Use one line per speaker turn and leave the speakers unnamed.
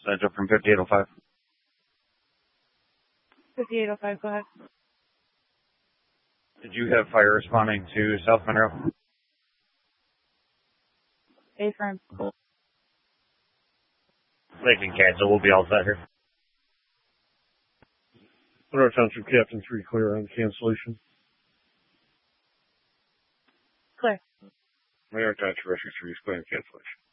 Central from 5805.
5805, go ahead.
Did you have fire responding to South Monroe?
A-firm.
They can cancel. We'll be all set here.
Monroe Township Captain 3 clear on cancellation.
Clear.
Monroe Township Rescue 3 is clear on cancellation.